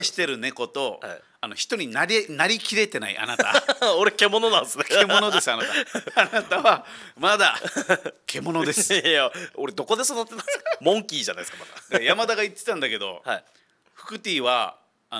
してる猫と、 はい、 人になりきれてないあなた俺獣なんですね。 獣ですあなた。あなたはまだ獣です。 いや俺どこで育ってたんですか。モンキーじゃないですかまだ。 で山田が言ってたんだけど、 はい、 フクティは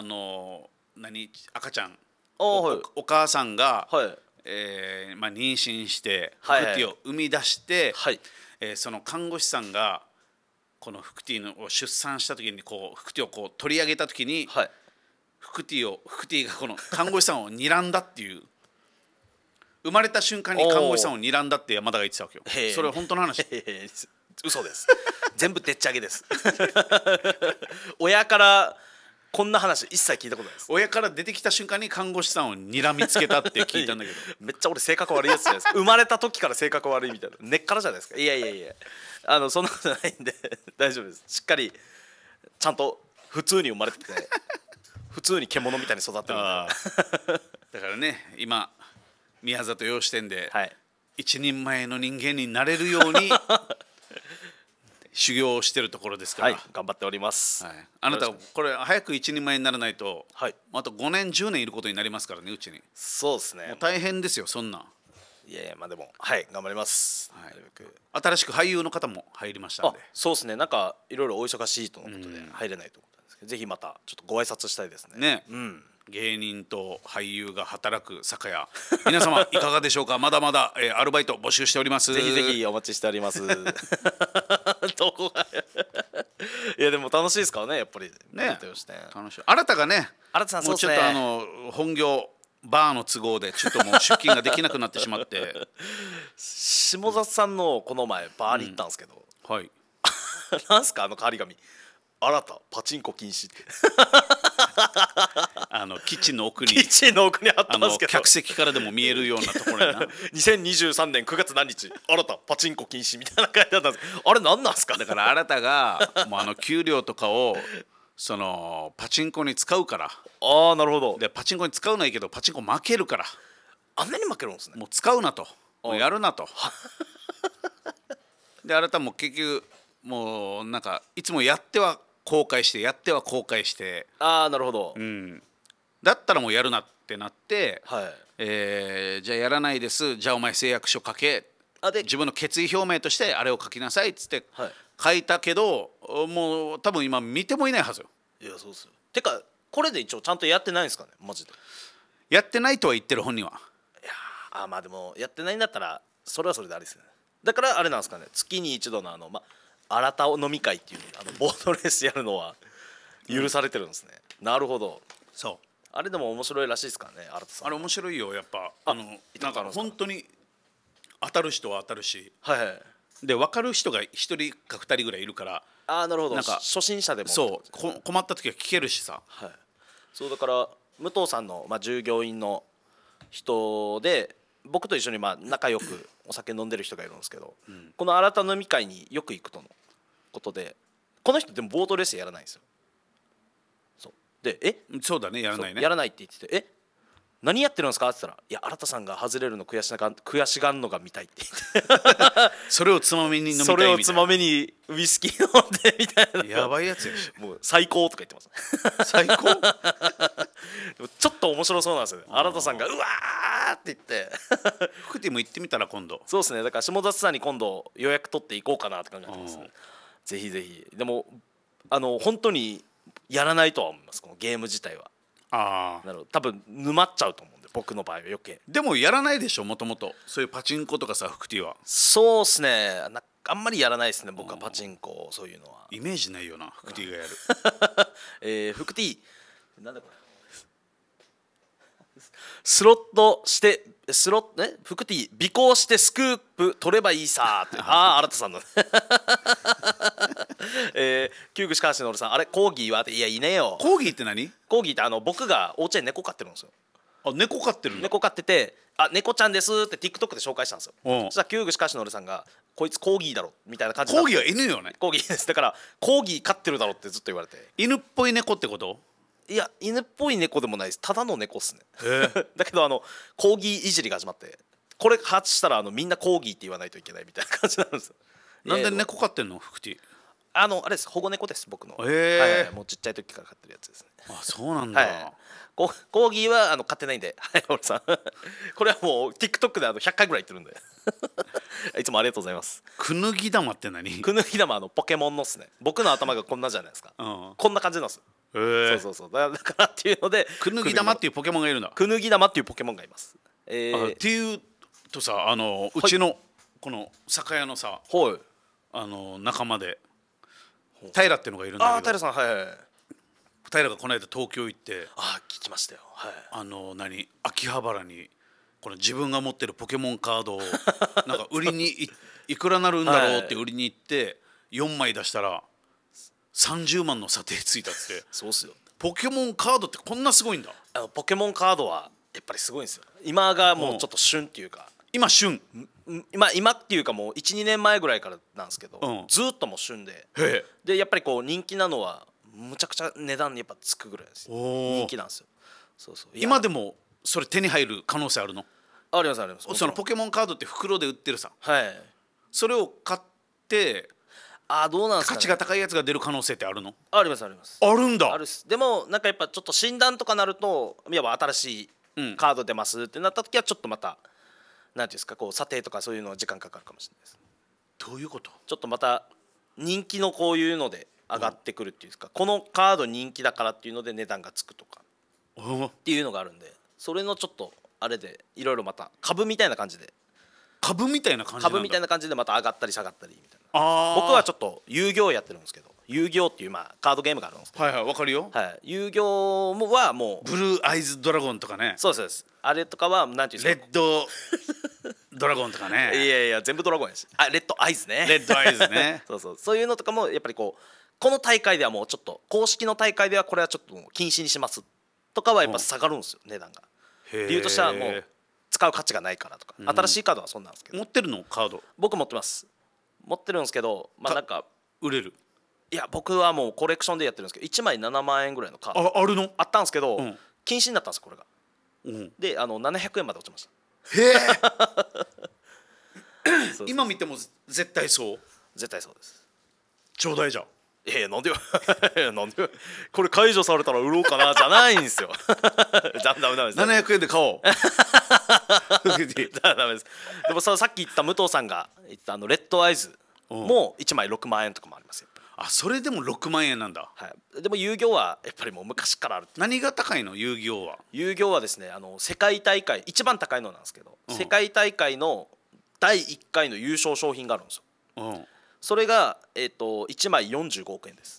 赤ちゃんはい、 お母さんが、 はい、 妊娠してフはいはいクティを生み出して、 はい、 その看護師さんがこのフクティを出産した時にこうフクティをこう取り上げた時に、 はい、 フクティがこの看護師さんを睨んだっていう生まれた瞬間に看護師さんを睨んだって山田が言ってたわけよ。それは本当の話。 嘘です。全部でっち上げです。親からこんな話一切聞いたことないです。 親から出てきた瞬間に看護師さんを睨みつけたって聞いたんだけどめっちゃ俺性格悪いやつじゃないですか。生まれた時から性格悪いみたいな、根っからじゃないですか。いやいやいや、そんなことないんで大丈夫です。しっかりちゃんと普通に生まれてて普通に獣みたいに育ってるんでだからね今宮里洋支店ではい、 一人前の人間になれるように修行をしてるところですから、 はい、頑張っております、 はい、あなたこれ早く一人前にならないと、 はい、 あと5年10年いることになりますからねうちに。 そうですね。 もう大変ですよそんな。 いやいやまあでもはい頑張ります、 はい、 なるべく新しく俳優の方も入りましたんで。 そうですね。なんかいろいろお忙しいとのことで入れないと思ったんですけど、ぜひまたちょっとご挨拶したいですね。 ね、 うん、 芸人と俳優が働く酒屋皆様いかがでしょうか。まだまだ、アルバイト募集しております。 ぜひぜひお待ちしております。どこがいやでも楽しいですからねやっぱりね。 楽しい。 新たがね新田さんもうちょっと本業バーの都合でちょっともう出勤ができなくなってしまって下里さんのこの前バーに行ったんですけど、 はい、 なんすか変わり紙新たパチンコ禁止ってキッチンの奥にキッチンの奥にあったんですけど客席からでも見えるようなところにな 2023年9月何日新たパチンコ禁止みたいな書いてあったんですけど、あれ何なんですか。 だから新たがもう給料とかをそのパチンコに使うから。 ああなるほど。 でパチンコに使うのはいいけどパチンコ負けるからあんなに負けるんですね。 もう使うなともうやるなとで新たも結局もうなんかいつもやっては後悔してやっては後悔して、 ああなるほど、 だったらもうやるなってなって、 はい、 じゃあやらないです、じゃあお前誓約書書け、 で自分の決意表明としてあれを書きなさいっつって、 はい、 書いたけどもう多分今見てもいないはずよ。 いやそうっすよ。てかこれで一応ちゃんとやってないんですかねマジで。 やってないとは言ってる本人は。 いやまあでもやってないんだったらそれはそれであれですね。だからあれなんですかね、月に一度の新た飲み会っていうボートレースやるのは許されてるんですね、なるほど。 そうあれでも面白いらしいですからね新田さん。 あれ面白いよやっぱなんか本当に当たる人は当たるし、 はいはい、 で分かる人が1人か2人ぐらいいるから、 なるほど。 なんか初心者でもそう困った時は聞けるしさ、 はい、そうだから武藤さんの、従業員の人で僕と一緒に仲良くお酒飲んでる人がいるんですけど、この新た飲み会によく行くとのことで、この人でもボートレースやらないんですよ。そうでそうだねやらないねやらないって言ってて何やってるんですかって言ったら、いや新田さんが外れるの悔しがんのが見たいって言ってそれをつまみに飲みたいみたいな、 それをつまみにウイスキー飲んでみたいな、 やばいやつやしもう最高とか言ってます最高でもちょっと面白そうなんですよね。新田さんがうわーって言って福ティも行ってみたら今度。 そうですね。だから下里さんに今度予約取っていこうかなって感じなんです、ね、ぜひぜひ。でも本当にやらないとは思いますこのゲーム自体は。なるほど。多分沼っちゃうと思うんで僕の場合は余計。 でもやらないでしょもともとそういうパチンコとかさ福ティは。 そうですね。あんまりやらないですね僕はパチンコそういうのは。 イメージないよな福ティがやる福ティなんだこれスロットして福ティ尾行してスクープ取ればいいさって新田さんの旧具しかしのるさんあれコーギーはっていやいねえよ。 コーギーって何？ コーギーって僕がお家で猫飼ってるんですよ。 猫飼ってるの？ 猫飼ってて猫ちゃんですって TikTok で紹介したんですよ。そしたら旧具しかしのるさんがこいつコーギーだろみたいな感じで。 コーギーは犬よね。 コーギーです。だからコーギー飼ってるだろってずっと言われて。 犬っぽい猫ってこと？ いや犬っぽい猫でもないです。ただの猫っすねだけどコーギーいじりが始まってこれ発したらみんなコーギーって言わないといけないみたいな感じなんですよ。 なんで猫飼ってんの福ティ？ あれです、保護猫です僕の。もうちっちゃい時から飼ってるやつですね。 あ、そうなんだ。 コーギーは飼ってないんで、はい俺さんこれはもう TikTok で100回ぐらい言ってるんでいつもありがとうございます。 くぬぎ玉って何？ くぬぎ玉ポケモンのっすね。僕の頭がこんなじゃないですか、こんな感じなんです。そうだからっていうので、 くぬぎ玉っていうポケモンがいるんだ。 くぬぎ玉っていうポケモンがいます。 っていうとさ、うちのこの酒屋のさ、仲間で平っていうのがいるんだけど、 平さん、 平がこの間東京行って、 聞きましたよ。 秋葉原にこの自分が持ってるポケモンカードをなんか売りにいくらなるんだろうって売りに行って4枚出したら30万の査定ついたって。 そうっすよ。 ポケモンカードってこんなすごいんだ。 ポケモンカードはやっぱりすごいんですよ。今がもうちょっと旬っていうか、 今旬、 今っていうかもう 1,2 年前ぐらいからなんですけど、ずっともう旬で、やっぱりこう人気なのはむちゃくちゃ値段にやっぱつくぐらいですよ。人気なんですよ。 今でもそれ手に入る可能性あるの？ ありますあります。 そのポケモンカードって袋で売ってるさ、それを買ってどうなんですかね、 価値が高いやつが出る可能性ってあるの？ ありますあります。 あるんだ。 でもなんかやっぱちょっと診断とかなると、いわば新しいカード出ますってなった時はちょっとまたなんていうんですか、こう査定とかそういうの時間かかるかもしれないです。 どういうこと？ ちょっとまた人気のこういうので上がってくるっていうんですか、このカード人気だからっていうので値段がつくとかっていうのがあるんで、それのちょっとあれでいろいろまた株みたいな感じで株みたいな感じでまた上がったり下がったりみたいな。僕はちょっと遊戯王やってるんですけど、遊戯王っていうカードゲームがあるんですけど、 わかるよ。 遊戯王はもうブルーアイズドラゴンとかね。 そうです、あれとかはなんていうんですか、 レッドドラゴンとかね。 いや全部ドラゴンやし、レッドアイズね。 レッドアイズねそういうのとかもやっぱりこの大会ではもうちょっと公式の大会ではこれはちょっと禁止にしますとかはやっぱ下がるんですよ、値段が。理由としてはもう使う価値がないからとか、新しいカードはそんなんですけど。 持ってるのカード？ 僕持ってます。持ってるんですけど、なんか売れる？ いや僕はもうコレクションでやってるんですけど、1枚7万円ぐらいのカードあるの？ あったんですけど、禁止になったんですこれが。で700円まで落ちました。 へえ今見ても絶対そう？ 絶対そうです。 ちょうだいじゃん。 なんでよなんでよ、これ解除されたら売ろうかなじゃないんですよダメです。 700円で買おうダメです。でもさっき言った武藤さんが言ったレッドアイズも1枚6万円とかもありますよ。 それでも6万円なんだ。 でも遊戯王はやっぱりもう昔からある。 何が高いの？遊戯王は。 遊戯王はですね、世界大会一番高いのなんですけど、世界大会の第1回の優勝商品があるんですよ。それが1枚45億円です。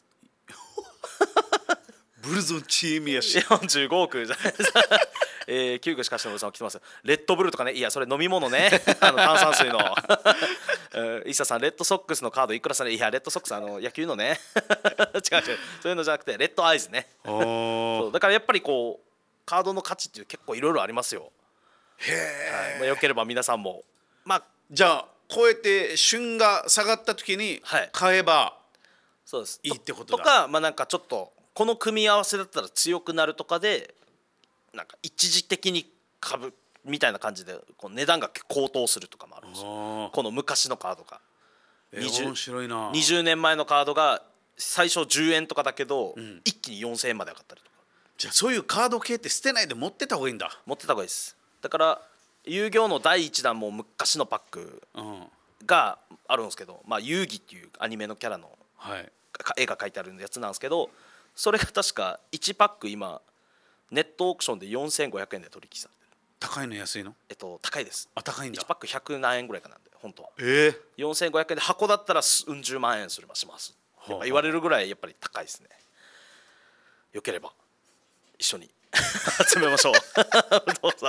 ブルゾンチームやし 45億じゃないですか9区しかしてのおじさん来てますよ。レッドブルとかね、いやそれ飲み物ね炭酸水のイッサさんレッドソックスのカードいくらさね、いやレッドソックス野球のね違うそういうのじゃなくてレッドアイズねそうだからやっぱりこうカードの価値っていう結構いろいろありますよ。へえ、よければ皆さんもじゃあこうやって旬が下がった時に買えばそうですいいってことだとか、なんかちょっとこの組み合わせだったら強くなるとかでなんか一時的に株みたいな感じでこう値段が高騰するとかもあるんですよ。この昔のカードが面白いな。 20年前のカードが最初10円とかだけど、一気に4000円まで上がったりとか。 じゃあそういうカード系って捨てないで持ってた方がいいんだ。 持ってた方がいいです。だから遊戯王の第1弾も昔のパックがあるんですけど、遊戯っていうアニメのキャラの絵が描いてあるやつなんですけど、それが確か1パック今ネットオークションで4500円で取引されてる。 高いの安いの？ 高いです。 高いんだ。 1パック100何円ぐらいかなんで本当は。4500円で箱だったらうん十万円するします。やっぱ言われるぐらいやっぱり高いですね。よければ一緒に集めましょうどうぞ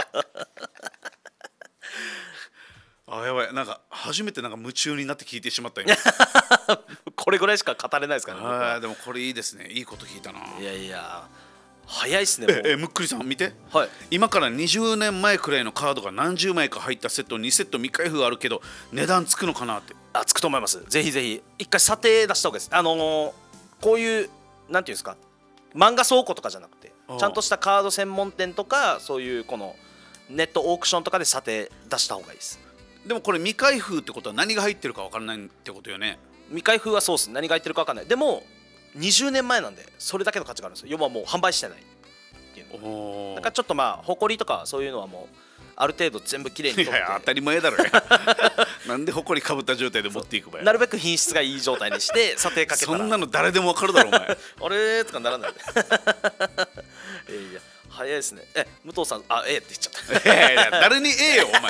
やばい、なんか初めてなんか夢中になって聞いてしまったよこれぐらいしか語れないですからね。 でもこれいいですね。いいこと聞いたな。 いや早いっすね。 むっくりさん見て、今から20年前くらいのカードが何十枚か入ったセット2セット未開封あるけど値段つくのかなって。 つくと思います。ぜひぜひ一回査定出した方がいいです。こういうなんていうんですか、漫画倉庫とかじゃなくてちゃんとしたカード専門店とかそういうこのネットオークションとかで査定出した方がいいです。 でもこれ未開封ってことは何が入ってるか分からないってことよね。 未開封はそうっす、何が入ってるか分かんない。でも20年前なんでそれだけの価値があるんですよ。要はもう販売してないっていうの。 おだからちょっとまあ埃とかそういうのはもうある程度全部きれいにい取ってや当たり前だろなんで埃かぶった状態で持っていくばや。 なるべく品質がいい状態にして査定かけたらそんなの誰でもわかるだろお前あれーとかならないいや早いですね。武藤さんって言っちゃったいやいや誰によお前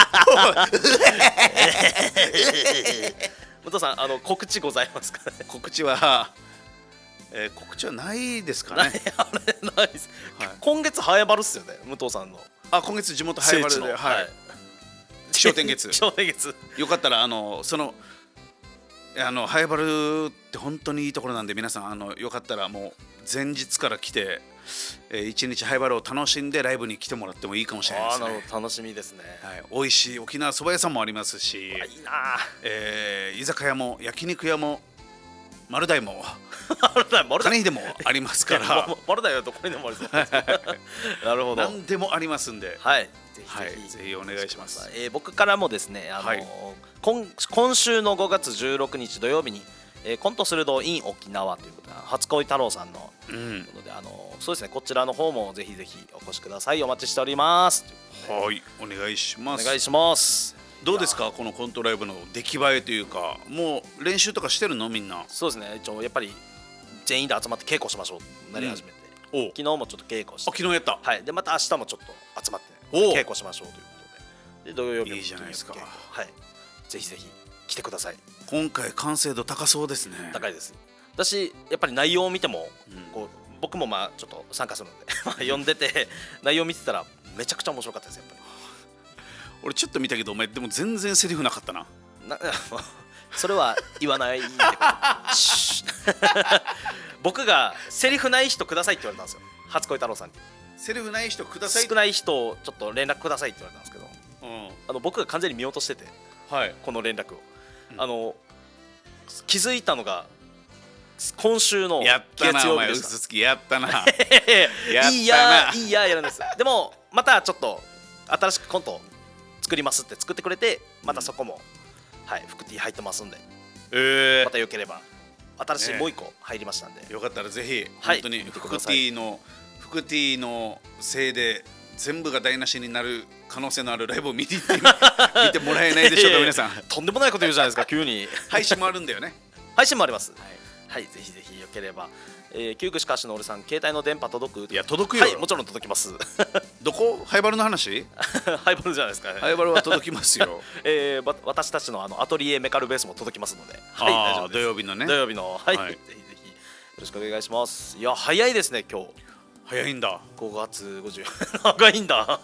武藤さん告知ございますかね。 告知は、告知はないですかね。 あれないです、 はい今月早バルっすよね、武藤さんのあ今月地元早原で、はい気象点月気象点月よかったらその早原って本当にいいところなんで、皆さんよかったらもう前日から来て、一日早原を楽しんでライブに来てもらってもいいかもしれないですね。 楽しみですね。 はい、美味しい沖縄そば屋さんもありますし、 いいな居酒屋も焼肉屋も丸大も丸金秀もありますから丸大はどこにでもありそうなるほど、 何でもありますんで、 はい、 はい、ぜひお願いします。 僕からもですねはい今週の5月16日土曜日に、コントするど in 沖縄ということで初恋太郎さんのうんのでそうですね、こちらの方もぜひぜひお越しください。お待ちしております。 はいお願いします。 お願いします。 どうですかこのコントライブの出来栄えというか、もう練習とかしてるのみんな。 そうですね、一応やっぱり全員で集まって稽古しましょうとなり始めて、 お昨日もちょっと稽古して、 昨日やった。 はい、でまた明日もちょっと集まってお稽古しましょうということで、土曜日もいいじゃないですか稽古、はい、ぜひぜひ来てください。 今回完成度高そうですね。 高いです。私やっぱり内容を見ても、 うんこう僕もまあちょっと参加するので読んでて内容を見てたらめちゃくちゃ面白かったですやっぱ俺ちょっと見たけどお前でも全然セリフなかったな。 りそれは言わないでシュッ僕がセリフない人くださいって言われたんですよ、初恋太郎さんに。 セリフない人ください。 少ない人をちょっと連絡くださいって言われたんですけど、 うん僕が完全に見落としててはいこの連絡を、 うん気づいたのが今週のやったなお前月曜日でした。 嘘つきやったなやいいやいいややるんです。でもまたちょっと新しくコント作りますって作ってくれて、またそこも、はい、福 T 入ってますんで、またよければ新しいもう一個入りましたんで、 よかったらぜひはい本当に見てく福ださい T のせいで全部が台無しになる可能性のあるライブを見て見てもらえないでしょうか皆さん。 とんでもないこと言うじゃないですか急に配信もあるんだよね。 配信もあります。はい、ぜひぜひよければ、旧串カシの俺さん携帯の電波届く？ いや届くよはい、もちろん届きますどこハイバルの話？ ハイバルじゃないですか、 ハイバルは届きますよ。 私たちのアトリエメカルベースも届きますので、はい、大丈夫です。 土曜日のね。 土曜日の、はい、 はいぜひぜひよろしくお願いします。いや早いですね今日早いんだ。 5月50長いんだ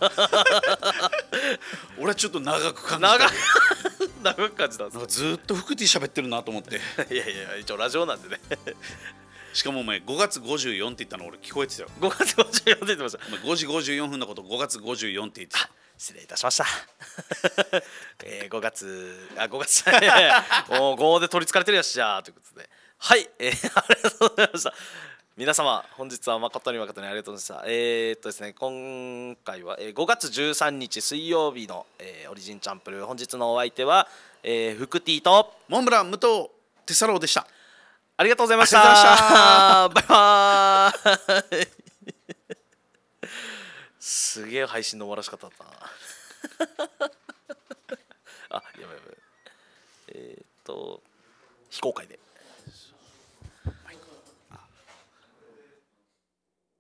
俺はちょっと長く感じた。 長く感じたんですなんかずっと福 T 喋ってるなと思って。 いやいや一応ラジオなんでねしかもお前5月54って言ったの俺聞こえてたよ。 5月54って言ってました。 お前5時54分のこと5月54って言ってた。 失礼いたしました5月5月じゃないもう5で取りつかれてるやしじゃあということで、はい、ありがとうございました。皆様本日は誠にありがとうございました。ですね、今回は5月13日水曜日のオリジンチャンプルー、本日のお相手は福 T とモンブラン武藤テサローでした。 ありがとうございました。バイバーイすげえ配信の終わらし方だったなあ、やばいやばい非公開で